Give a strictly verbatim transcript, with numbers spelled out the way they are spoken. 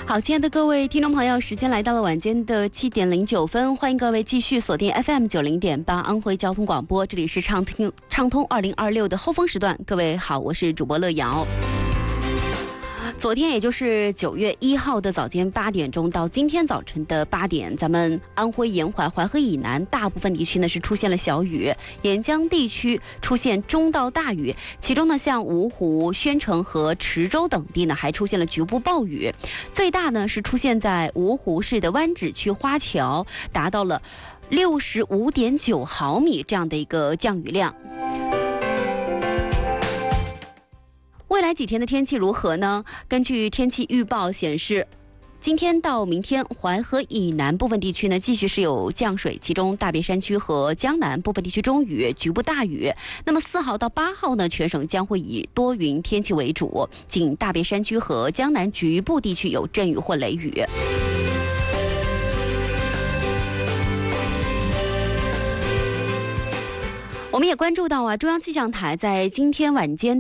好，亲爱的各位听众朋友，时间来到了晚间的七点零九分，欢迎各位继续锁定 F M 九零点八安徽交通广播，这里是畅听畅通二零二六的后风时段。各位好，我是主播乐瑶。昨天也就是九月一号的早间八点钟到今天早晨的八点，咱们安徽沿淮淮河以南大部分地区呢是出现了小雨，沿江地区出现中到大雨，其中呢像芜湖、宣城和池州等地呢还出现了局部暴雨，最大呢是出现在芜湖市的湾仔区花桥，达到了六十五点九毫米这样的一个降雨量。未来几天的天气如何呢？根据天气预报显示，今天到明天，淮河以南部分地区呢继续是有降水，其中大别山区和江南部分地区中雨，局部大雨。那么四号到八号呢，全省将会以多云天气为主，仅大别山区和江南局部地区有阵雨或雷雨。我们也关注到啊，中央气象台在今天晚间